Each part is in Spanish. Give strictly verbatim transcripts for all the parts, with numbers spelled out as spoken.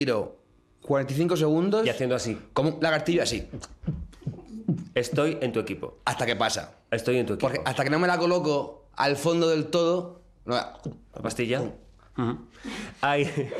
tiro cuarenta y cinco segundos Y haciendo así. como un lagartillo así, Estoy en tu equipo. hasta que pasa. Estoy en tu equipo. Porque hasta que no me la coloco al fondo del todo... No, ¿La pastilla? Ujú. Hay...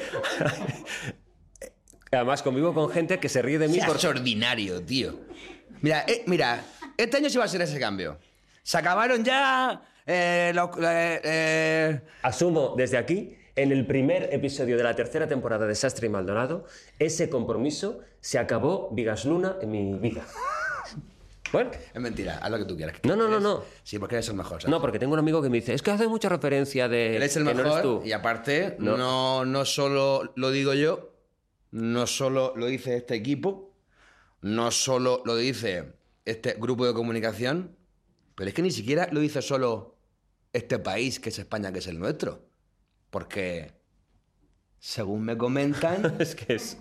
Además, convivo con gente que se ríe de mí es por... ordinario, tío. Mira, eh, mira, este año sí va a ser ese cambio. Se acabaron ya... Eh, los, eh, eh, Asumo desde aquí, en el primer episodio de la tercera temporada de Sastre y Maldonado, ese compromiso se acabó Vigas Luna en mi vida. Bueno, Es mentira, haz lo que tú quieras. No, no, no, Eres- no. Sí, porque eres el mejor, ¿sabes? no, porque tengo un amigo que me dice, es que hace mucha referencia de Él es el que no eres mejor tú. y aparte, No. no. No, solo lo digo yo, no solo lo dice este equipo, no solo lo dice este grupo de comunicación, pero es que ni siquiera lo dice solo este país, que es España, que es el nuestro. Porque, según me comentan, Es que es...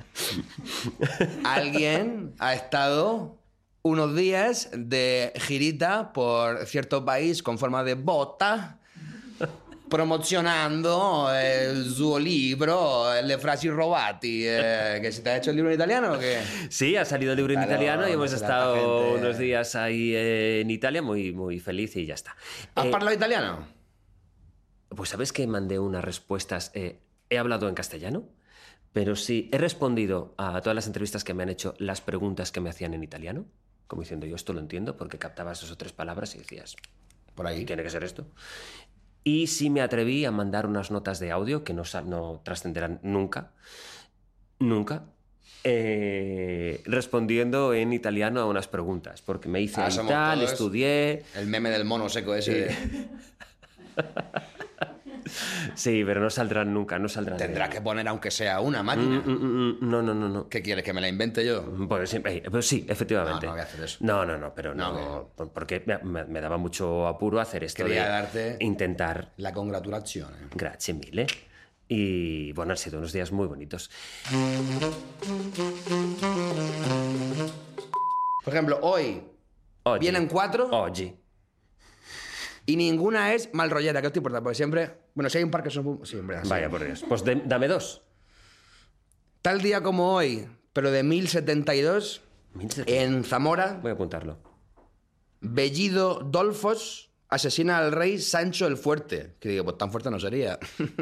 alguien ha estado unos días de girita por cierto país con forma de bota, promocionando eh, su libro, Le frasi robati. Eh, ¿Que se te ha hecho el libro en italiano o qué? Sí, ha salido el libro en Claro, italiano y no hemos será estado esta gente. unos días ahí eh, en Italia muy, muy feliz y ya está. ¿Has Eh, parlado italiano? Pues sabes que mandé unas respuestas, eh, he hablado en castellano, pero sí, he respondido a todas las entrevistas que me han hecho las preguntas que me hacían en italiano, como diciendo, yo esto lo entiendo, porque captabas dos o tres palabras y decías, Por ahí. tiene que ser esto. Y sí me atreví a mandar unas notas de audio que no, sa- no trascenderán nunca, nunca, eh, respondiendo en italiano a unas preguntas, porque me hice Ah, ahí somos tal, todos- estudié... El meme del mono seco ese. de- Sí, pero no saldrán nunca, no saldrán. de- Tendrás que poner aunque sea una máquina. Mm, mm, mm, No, no, no, no. ¿Qué quieres? ¿Que me la invente yo? Pues sí, eh, pues sí, efectivamente. No, no voy a hacer eso. No, no, no, pero No, no, porque me, me- me daba mucho apuro hacer esto Quería de darte- intentar. La congratulazione. Grazie mille. Y bueno, han sido unos días muy bonitos. Por ejemplo, hoy Oggi. vienen cuatro Oggi. y ninguna es mal rollera, que esto importa, porque siempre... Bueno, si hay un par que son... Sí, hombre, así. Vaya por Dios. Pues de- dame dos. Tal día como hoy, pero de mil setenta y dos, mil setecientos. en Zamora, Voy a apuntarlo. Bellido Dolfos asesina al rey Sancho el Fuerte. Que digo, pues tan fuerte no sería.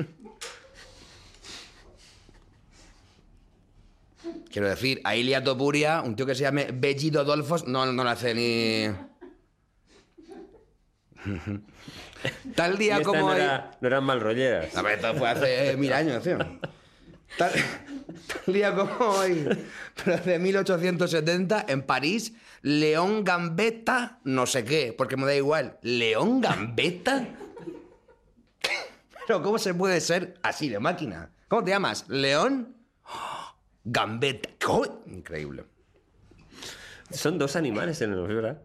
Quiero decir, a Ilia Topuria, un tío que se llame Bellido Dolfos, no, no le hace ni... Tal Y día esta como no, hoy... era- no eran mal rolleras. A ver, esto fue hace mil años, tío. Tal, tal día como hoy, pero de mil ochocientos setenta, en París, León Gambetta, no sé qué, porque me da igual. ¿León Gambetta? Pero ¿cómo se puede ser así de máquina? ¿Cómo te llamas? ¿León? Gambetta. ¿Cómo? Increíble. Son dos animales en el ¿verdad?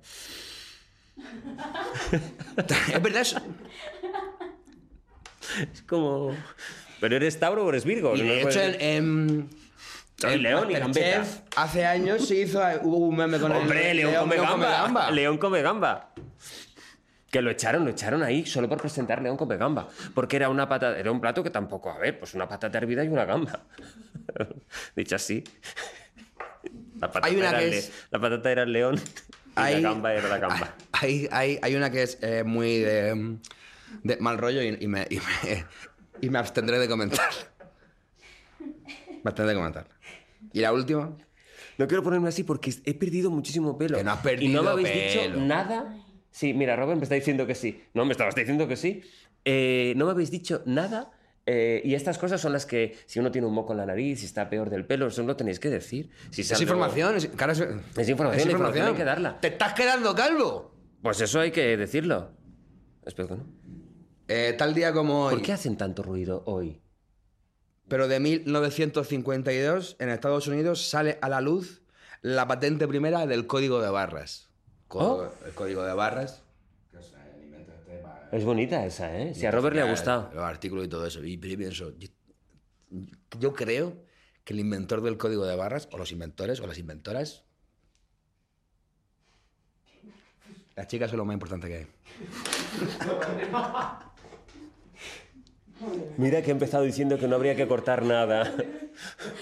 Es verdad eso. Es como... ¿Pero eres Tauro o eres Virgo? Y No de hecho, puedes- en, en, Soy en León y Masterchef, Gambetta. hace años se hizo, hubo un meme con Hombre, el León, come, gamba. gamba. León come gamba. Que lo echaron, lo echaron ahí solo por presentar León come gamba. Porque era una patata, era un plato que tampoco, a ver, pues una patata hervida y una gamba. Dicho así. La patata, Hay una era que el le- es- la patata era el león y Hay- la gamba era la gamba. Hay, hay, hay una que es eh, muy de, de mal rollo y, y me, y, me, y me abstendré de comentar. Me abstendré de comentar. ¿Y la última? No quiero ponerme así porque he perdido muchísimo pelo. Que no has y perdido no me habéis pelo. dicho nada. Sí, mira, Robert me está diciendo que sí. No, me estabas diciendo que sí. Eh, no me habéis dicho nada. eh, y estas cosas son las que, si uno tiene un moco en la nariz, si está peor del pelo, eso lo tenéis que decir. Si Es salgo- información. Es, claro, es, Es información, la información hay que darla. ¡Te estás quedando calvo! Pues eso hay que decirlo. Espero que no. Eh, tal día como hoy, ¿Por qué hacen tanto ruido hoy? pero de mil novecientos cincuenta y dos, en Estados Unidos sale a la luz la patente primera del código de barras. Código- Oh. El código de barras. Es bonita esa, ¿eh? Si a Robert le ha gustado. Los artículos y todo eso. Y yo pienso, yo, yo creo que el inventor del código de barras, o los inventores, o las inventoras, las chicas son lo más importante que hay. Mira que he empezado diciendo que no habría que cortar nada.